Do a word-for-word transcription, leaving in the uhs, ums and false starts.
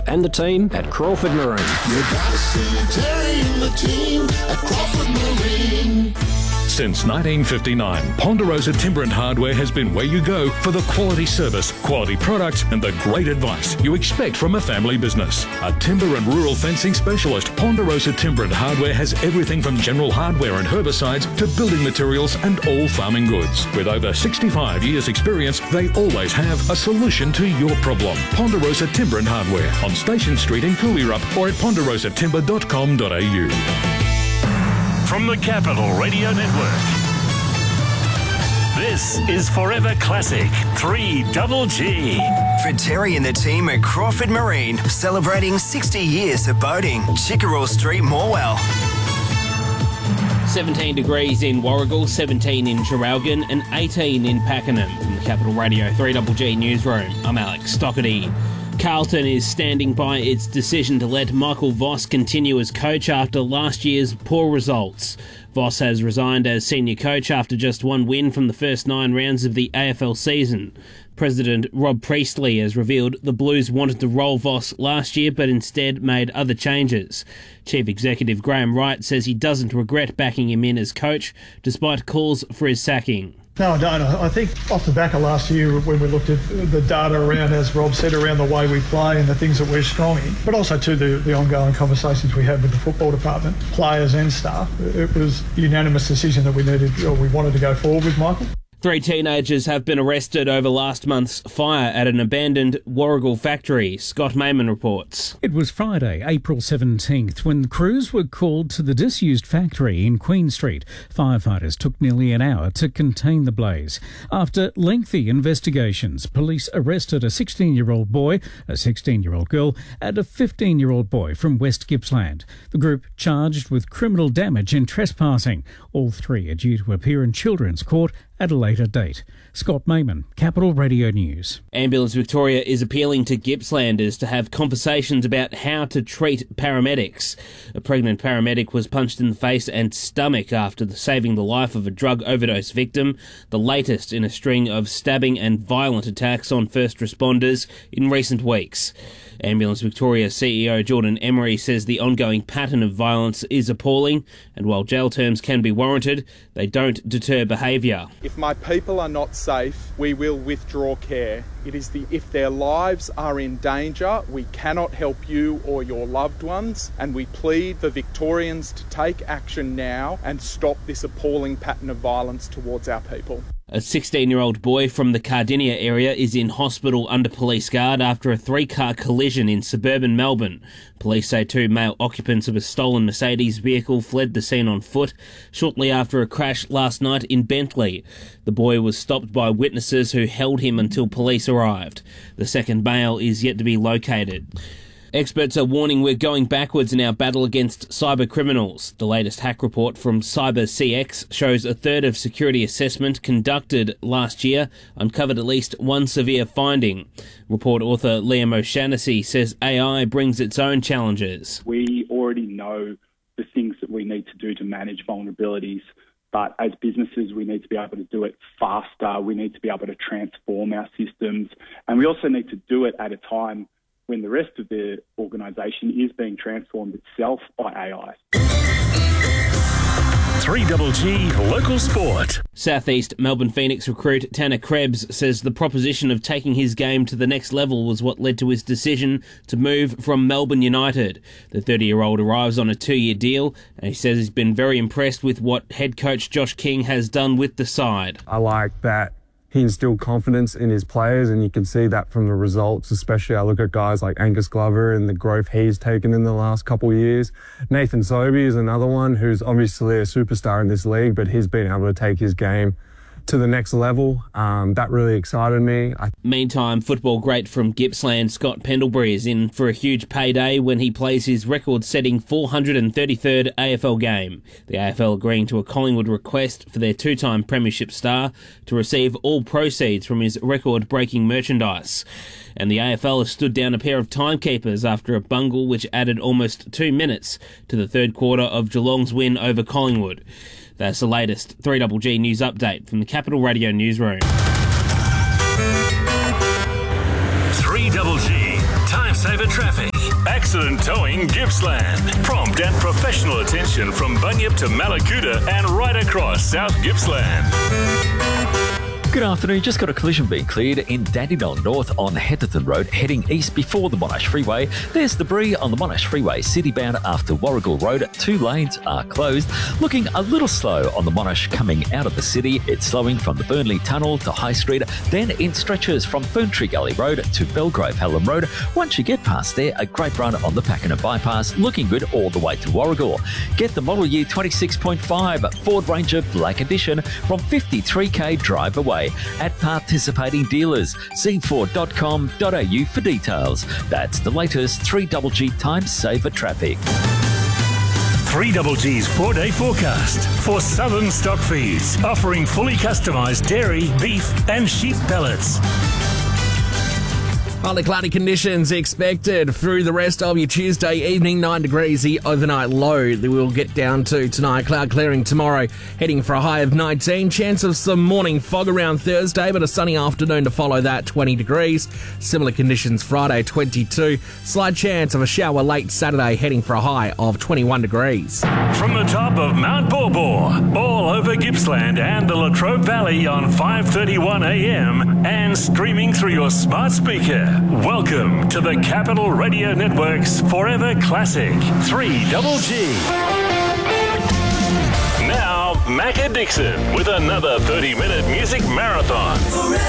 and the team at Crawford Marine. You gotta see Terry and the team at Crawford Marine. Since nineteen fifty-nine, Ponderosa Timber and Hardware has been where you go for the quality service, quality products and the great advice you expect from a family business. A timber and rural fencing specialist, Ponderosa Timber and Hardware has everything from general hardware and herbicides to building materials and all farming goods. With over sixty-five years experience, they always have a solution to your problem. Ponderosa Timber and Hardware on Station Street in Cooleyrup or at ponderosa timber dot com dot a u. From the Capital Radio Network, this is Forever Classic three Double G. For Terry and the team at Crawford Marine, celebrating sixty years of boating. Chickerell Street, Morwell. seventeen degrees in Warragul, seventeen in Traralgon and eighteen in Pakenham. From the Capital Radio three Double G newsroom, I'm Alex Stockerty. Carlton is standing by its decision to let Michael Voss continue as coach after last year's poor results. Voss has resigned as senior coach after just one win from the first nine rounds of the A F L season. President Rob Priestley has revealed the Blues wanted to roll Voss last year but instead made other changes. Chief Executive Graham Wright says he doesn't regret backing him in as coach despite calls for his sacking. No, I don't. I think off the back of last year when we looked at the data around, as Rob said, around the way we play and the things that we're strong in, but also to the, the ongoing conversations we had with the football department, players and staff, it was a unanimous decision that we needed, or we wanted to go forward with Michael. Three teenagers have been arrested over last month's fire at an abandoned Warragul factory. Scott Mayman reports. It was Friday, April seventeenth, when crews were called to the disused factory in Queen Street. Firefighters took nearly an hour to contain the blaze. After lengthy investigations, police arrested a sixteen-year-old boy, a sixteen-year-old girl and a fifteen-year-old boy from West Gippsland. The group charged with criminal damage and trespassing. All three are due to appear in children's court at a later date. Scott Mayman, Capital Radio News. Ambulance Victoria is appealing to Gippslanders to have conversations about how to treat paramedics. A pregnant paramedic was punched in the face and stomach after saving the life of a drug overdose victim, the latest in a string of stabbing and violent attacks on first responders in recent weeks. Ambulance Victoria C E O Jordan Emery says the ongoing pattern of violence is appalling, and while jail terms can be warranted, they don't deter behaviour. If my people are not safe, we will withdraw care. It is the if their lives are in danger, we cannot help you or your loved ones, and we plead for Victorians to take action now and stop this appalling pattern of violence towards our people. A sixteen-year-old boy from the Cardinia area is in hospital under police guard after a three-car collision in suburban Melbourne. Police say two male occupants of a stolen Mercedes vehicle fled the scene on foot shortly after a crash last night in Bentley. The boy was stopped by witnesses who held him until police arrived. The second male is yet to be located. Experts are warning we're going backwards in our battle against cyber criminals. The latest hack report from Cyber C X shows a third of security assessment conducted last year uncovered at least one severe finding. Report author Liam O'Shaughnessy says A I brings its own challenges. We already know the things that we need to do to manage vulnerabilities, but as businesses we need to be able to do it faster, we need to be able to transform our systems, and we also need to do it at a time when the rest of the organisation is being transformed itself by A I. three Double G Local Sport. Southeast Melbourne Phoenix recruit Tanner Krebs says the proposition of taking his game to the next level was what led to his decision to move from Melbourne United. The thirty-year-old arrives on a two-year deal and he says he's been very impressed with what head coach Josh King has done with the side. I like that he instilled confidence in his players, and you can see that from the results, especially I look at guys like Angus Glover and the growth he's taken in the last couple of years. Nathan Sobey is another one who's obviously a superstar in this league, but he's been able to take his game to the next level. Um, that really excited me. I- Meantime, football great from Gippsland Scott Pendlebury is in for a huge payday when he plays his record-setting four hundred thirty-third A F L game. The A F L agreeing to a Collingwood request for their two-time premiership star to receive all proceeds from his record-breaking merchandise. And the A F L has stood down a pair of timekeepers after a bungle which added almost two minutes to the third quarter of Geelong's win over Collingwood. That's the latest three Double G news update from the Capital Radio newsroom. three Double G Time Saver Traffic. Accident Towing Gippsland. Prompt and professional attention from Bunyip to Malakuta and right across South Gippsland. Good afternoon. Just got a collision being cleared in Dandenong North on Heatherton Road, heading east before the Monash Freeway. There's debris on the Monash Freeway, city-bound after Warrigal Road. Two lanes are closed. Looking a little slow on the Monash coming out of the city. It's slowing from the Burnley Tunnel to High Street, then in stretches from Ferntree Gully Road to Belgrave Hallam Road. Once you get past there, a great run on the Pakenham Bypass, looking good all the way to Warrigal. Get the model year twenty-six point five Ford Ranger Black Edition from fifty-three k drive away at participating dealers. c ford dot com dot a u for details. That's the latest three G G time saver traffic. three G G's four-day forecast for Southern Stock Feeds, offering fully customised dairy, beef and sheep pellets. Partly cloudy conditions expected through the rest of your Tuesday evening. nine degrees, the overnight low that we'll get down to tonight. Cloud clearing tomorrow, heading for a high of nineteen. Chance of some morning fog around Thursday, but a sunny afternoon to follow that, twenty degrees. Similar conditions Friday, twenty-two. Slight chance of a shower late Saturday, heading for a high of twenty-one degrees. From the top of Mount Borbor, all over Gippsland and the Latrobe Valley on five thirty-one a m and streaming through your smart speaker. Welcome to the Capital Radio Network's Forever Classic three G G. Now, Macca Dixon with another thirty minute music marathon. Forever.